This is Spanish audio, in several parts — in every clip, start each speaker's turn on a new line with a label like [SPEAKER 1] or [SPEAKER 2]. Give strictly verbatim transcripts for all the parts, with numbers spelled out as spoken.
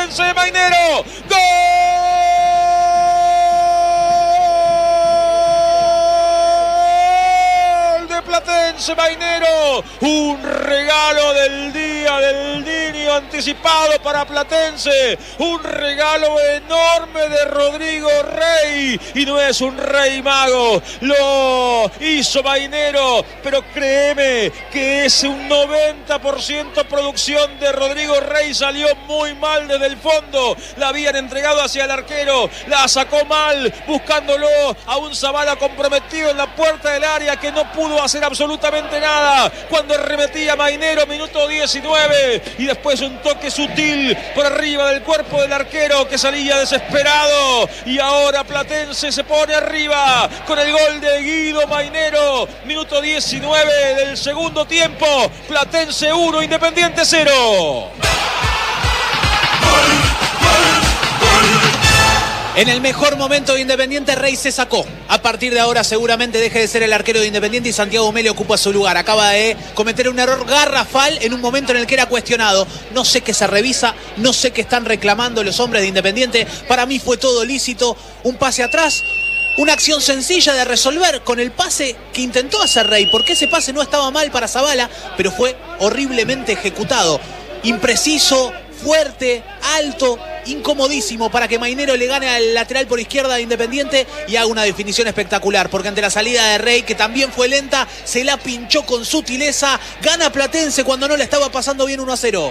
[SPEAKER 1] Platense de Mainero. ¡Gol de Platense Mainero! Un regalo del día del niño anticipado para Platense. Un regalo enorme de Rodrigo Rey. Y no es un Rey mago. Lo hizo Mainero. Pero créeme que es un noventa por ciento producción de Rodrigo Rey. Salió muy mal desde el fondo. La habían entregado hacia el arquero. La sacó mal, buscándolo a un Zavala comprometido en la puerta del área que no pudo hacer absolutamente nada. Cuando arremetía Mainero, minuto diecinueve. Y después un toque sutil por arriba del cuerpo del arquero que salía desesperado. Y ahora Platense se pone arriba con el gol de Guido Mainero. Minuto diecinueve del segundo tiempo. Platense uno, Independiente cero.
[SPEAKER 2] En el mejor momento de Independiente, Rey se sacó. A partir de ahora seguramente deje de ser el arquero de Independiente y Santiago Mele ocupa su lugar. Acaba de cometer un error garrafal en un momento en el que era cuestionado. No sé qué se revisa, no sé qué están reclamando los hombres de Independiente. Para mí fue todo lícito. Un pase atrás, una acción sencilla de resolver con el pase que intentó hacer Rey. Porque ese pase no estaba mal para Zavala, pero fue horriblemente ejecutado. Impreciso, fuerte, alto, incomodísimo para que Mainero le gane al lateral por izquierda de Independiente y haga una definición espectacular, porque ante la salida de Rey, que también fue lenta, se la pinchó con sutileza. Gana Platense cuando no le estaba pasando bien uno a cero.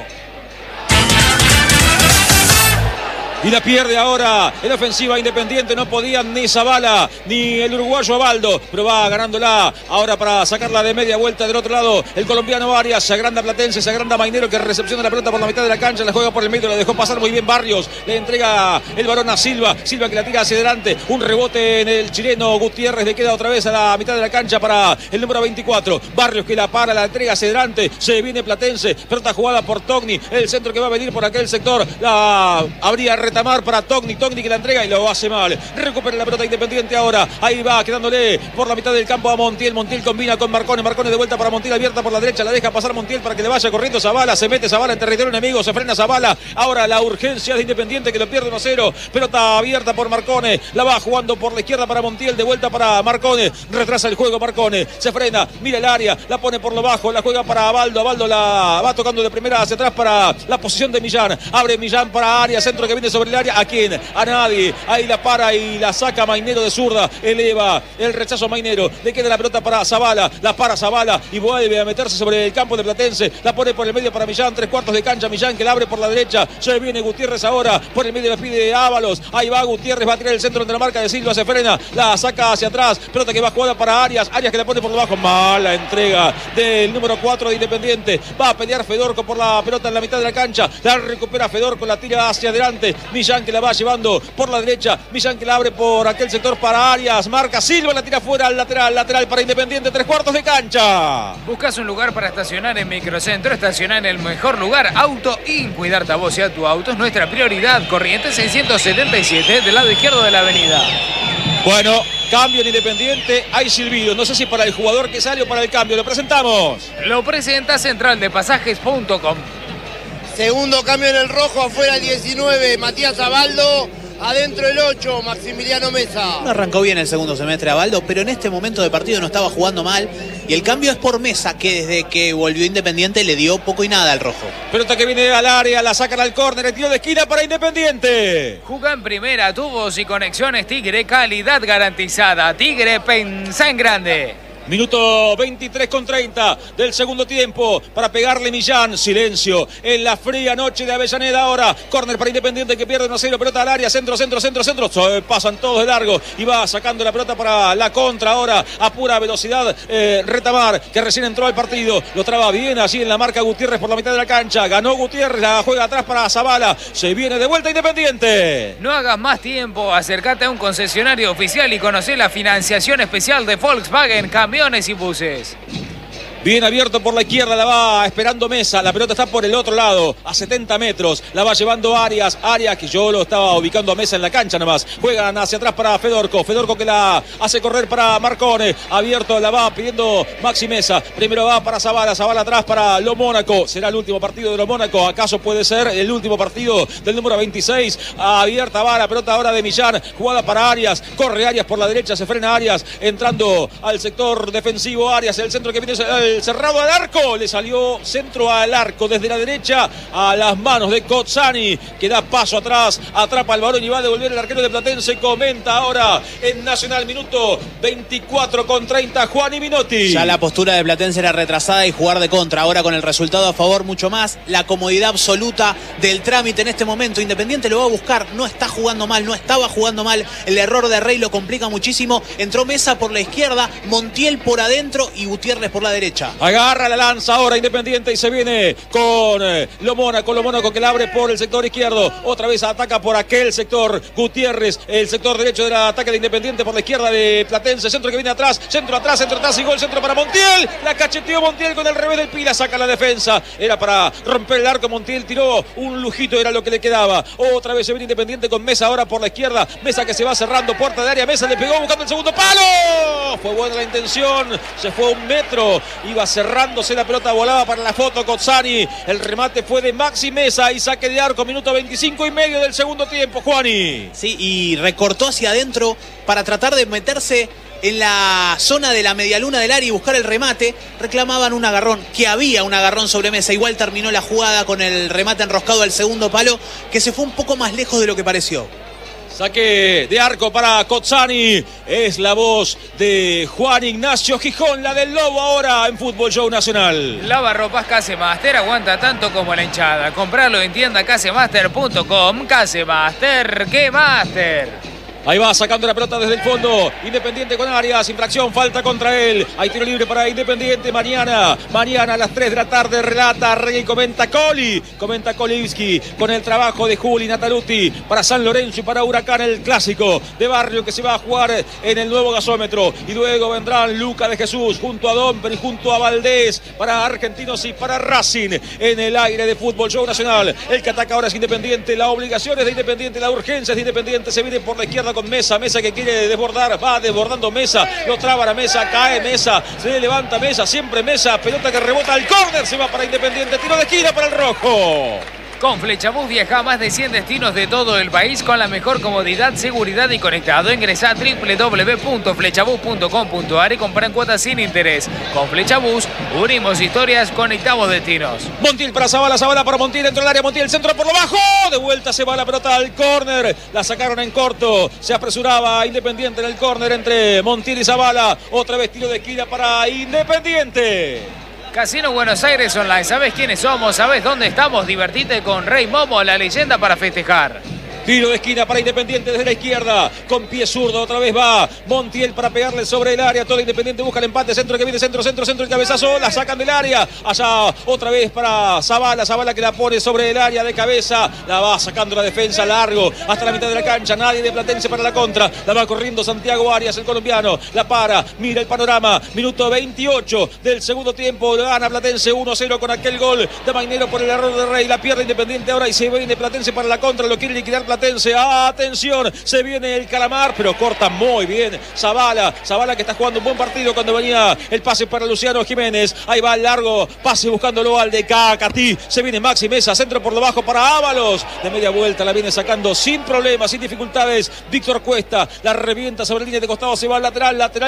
[SPEAKER 1] Y la pierde ahora en ofensiva Independiente. No podían ni Zavala ni el uruguayo Abaldo, pero va ganándola ahora para sacarla de media vuelta del otro lado. El colombiano Arias. Se agranda Platense, se agranda Mainero, que recepciona la pelota por la mitad de la cancha. La juega por el medio, la dejó pasar muy bien Barrios. Le entrega el balón a Silva. Silva que la tira hacia adelante. Un rebote en el chileno Gutiérrez. Le queda otra vez a la mitad de la cancha para el número veinticuatro. Barrios que la para, la entrega hacia adelante. Se viene Platense. Pelota jugada por Togni. El centro que va a venir por aquel sector. La habría retamar para Togni, Togni que la entrega y lo hace mal. Recupera la pelota Independiente ahora. Ahí va quedándole por la mitad del campo a Montiel. Montiel combina con Marcone. Marcone de vuelta para Montiel, abierta por la derecha. La deja pasar Montiel para que le vaya corriendo Zavala. Se mete Zavala en territorio enemigo. Se frena Zavala. Ahora la urgencia de Independiente que lo pierde uno a cero. Pelota abierta por Marcone. La va jugando por la izquierda para Montiel. De vuelta para Marcone. Retrasa el juego Marcone. Se frena. Mira el área. La pone por lo bajo. La juega para Abaldo. Abaldo la va tocando de primera hacia atrás para la posición de Millán. Abre Millán para área. Centro que viene sobre el área. ¿A quién? A nadie. Ahí la para y la saca Mainero de zurda. Eleva el rechazo Mainero. Le queda la pelota para Zavala. La para Zavala y vuelve a meterse sobre el campo de Platense. La pone por el medio para Millán. Tres cuartos de cancha. Millán que la abre por la derecha. Se viene Gutiérrez ahora. Por el medio la pide Ábalos. Ahí va Gutiérrez. Va a tirar el centro de la marca de Silva. Se frena. La saca hacia atrás. Pelota que va jugada para Arias. Arias que la pone por debajo. Mala entrega del número cuatro de Independiente. Va a pelear Fedorco por la pelota en la mitad de la cancha. La recupera Fedorco. La tira hacia adelante. Millán que la va llevando por la derecha. Millán que la abre por aquel sector para Arias. Marca Silva. La tira fuera al lateral. Lateral para Independiente. Tres cuartos de cancha.
[SPEAKER 3] Buscas un lugar para estacionar en Microcentro. Estacionar en el mejor lugar. Auto In. Cuidarte a vos y a tu auto es nuestra prioridad. Corrientes seiscientos setenta y siete del lado izquierdo de la avenida.
[SPEAKER 1] Bueno, cambio en Independiente. Hay silbido. No sé si para el jugador que sale o para el cambio. Lo presentamos.
[SPEAKER 3] Lo presenta Central de Pasajes punto com.
[SPEAKER 4] Segundo cambio en el rojo. Afuera el diecinueve. Matías Abaldo. Adentro el ocho, Maximiliano Mesa.
[SPEAKER 2] No arrancó bien el segundo semestre Abaldo, pero en este momento de partido no estaba jugando mal. Y el cambio es por Mesa, que desde que volvió Independiente le dio poco y nada al rojo.
[SPEAKER 1] Pelota que viene al área, la sacan al córner, el tiro de esquina para Independiente.
[SPEAKER 3] Juga en primera, tubos y conexiones Tigre, calidad garantizada. Tigre, pensá en grande.
[SPEAKER 1] Minuto veintitrés con treinta del segundo tiempo para pegarle Millán. Silencio en la fría noche de Avellaneda ahora. Córner para Independiente que pierde uno a cero. Pelota al área. Centro, centro, centro, centro. Se pasan todos de largo. Y va sacando la pelota para la contra ahora. A pura velocidad. Eh, Retamar que recién entró al partido. Lo traba bien allí en la marca Gutiérrez por la mitad de la cancha. Ganó Gutiérrez. La juega atrás para Zavala. Se viene de vuelta Independiente.
[SPEAKER 3] No hagas más tiempo. Acércate a un concesionario oficial y conocé la financiación especial de Volkswagen Camiones y Buses.
[SPEAKER 1] Bien abierto por la izquierda, la va esperando Mesa. La pelota está por el otro lado, a setenta metros. La va llevando Arias. Arias, que yo lo estaba ubicando a Mesa en la cancha nomás. Juegan hacia atrás para Fedorco. Fedorco que la hace correr para Marcone. Abierto, la va pidiendo Maxi Mesa. Primero va para Zavala. Zavala atrás para Lo Mónaco. Será el último partido de Lo Mónaco. ¿Acaso puede ser el último partido del número veintiséis? Abierta va la pelota ahora de Millán. Jugada para Arias. Corre Arias por la derecha. Se frena Arias. Entrando al sector defensivo Arias. El centro que viene el cerrado al arco. Le salió centro al arco desde la derecha a las manos de Cozzani, que da paso atrás. Atrapa al varón y va a devolver el arquero de Platense. Comenta ahora en Nacional, minuto veinticuatro con treinta, Juani Minotti.
[SPEAKER 2] Ya la postura de Platense era retrasada y jugar de contra. Ahora con el resultado a favor mucho más. La comodidad absoluta del trámite en este momento. Independiente lo va a buscar. No está jugando mal, no estaba jugando mal. El error de Rey lo complica muchísimo. Entró Mesa por la izquierda, Montiel por adentro y Gutiérrez por la derecha.
[SPEAKER 1] Agarra la lanza ahora Independiente y se viene con eh, Lo Mónaco. Lo Mónaco que la abre por el sector izquierdo. Otra vez ataca por aquel sector Gutiérrez. El sector derecho del ataque de Independiente por la izquierda de Platense. Centro que viene atrás. Centro atrás, centro atrás y gol. Centro para Montiel. La cacheteó Montiel con el revés del Pila. Saca la defensa. Era para romper el arco. Montiel tiró un lujito. Era lo que le quedaba. Otra vez se viene Independiente con Mesa ahora por la izquierda. Mesa que se va cerrando. Puerta de área. Mesa le pegó buscando el segundo palo. Fue buena la intención. Se fue a un metro. Iba cerrándose la pelota. Volaba para la foto Cozzani. El remate fue de Maxi Mesa y saque de arco. Minuto veinticinco y medio del segundo tiempo, Juani.
[SPEAKER 2] Sí, y recortó hacia adentro para tratar de meterse en la zona de la medialuna del área y buscar el remate. Reclamaban un agarrón, que había un agarrón sobre Mesa. Igual terminó la jugada con el remate enroscado al segundo palo, que se fue un poco más lejos de lo que pareció.
[SPEAKER 1] Saque de arco para Cozzani. Es la voz de Juan Ignacio Gijón, la del Lobo ahora en Fútbol Show Nacional.
[SPEAKER 3] Lavarropas Casemaster aguanta tanto como la hinchada. Compralo en tienda casemaster punto com. Casemaster, ¡qué master!
[SPEAKER 1] Ahí va sacando la pelota desde el fondo. Independiente con Arias. Infracción, falta contra él. Hay tiro libre para Independiente. Mañana, mañana a las tres de la tarde relata, rey y comenta Coli. Comenta Kolivsky con el trabajo de Juli Nataluti para San Lorenzo y para Huracán, el clásico de barrio que se va a jugar en el nuevo gasómetro. Y luego vendrán Luca de Jesús junto a Domper y junto a Valdés para Argentinos y para Racing en el aire de Fútbol Show Nacional. El que ataca ahora es Independiente. La obligación es de Independiente, la urgencia es de Independiente. Se viene por la izquierda con Mesa, Mesa que quiere desbordar, va desbordando Mesa, lo traba la Mesa, cae Mesa, se levanta Mesa, siempre Mesa, pelota que rebota al córner, se va para Independiente, tiro de esquina para el rojo.
[SPEAKER 3] Con Flechabús viaja a más de cien destinos de todo el país con la mejor comodidad, seguridad y conectado. Ingresa a doble u doble u doble u punto flechabús punto com punto a r y compra en cuotas sin interés. Con Flechabús unimos historias, conectamos destinos.
[SPEAKER 1] Montiel para Zavala, Zavala para Montiel dentro del área, Montiel centro por lo bajo. De vuelta se va la pelota al córner. La sacaron en corto. Se apresuraba Independiente en el córner entre Montiel y Zavala. Otra vez tiro de esquina para Independiente.
[SPEAKER 3] Casino Buenos Aires Online. ¿Sabes quiénes somos? ¿Sabes dónde estamos? Divertite con Rey Momo, la leyenda para festejar.
[SPEAKER 1] Tiro de esquina para Independiente desde la izquierda. Con pie zurdo otra vez va Montiel para pegarle sobre el área. Todo Independiente busca el empate. Centro que viene, centro, centro, centro. El cabezazo. La sacan del área. Allá otra vez para Zavala. Zavala que la pone sobre el área de cabeza. La va sacando la defensa largo hasta la mitad de la cancha. Nadie de Platense para la contra. La va corriendo Santiago Arias, el colombiano. La para. Mira el panorama. Minuto veintiocho del segundo tiempo. Gana Platense uno a cero con aquel gol de Mainero por el error de Rey. La pierde Independiente ahora y se viene Platense para la contra. Lo quiere liquidar Platense. Atención, se viene el Calamar, pero corta muy bien Zavala. Zavala que está jugando un buen partido cuando venía el pase para Luciano Jiménez. Ahí va el largo pase buscándolo al de Cacatí. Se viene Maxi Mesa, centro por lo bajo para Ábalos. De media vuelta la viene sacando sin problemas, sin dificultades. Víctor Cuesta la revienta sobre la línea de costado, se va al lateral, lateral.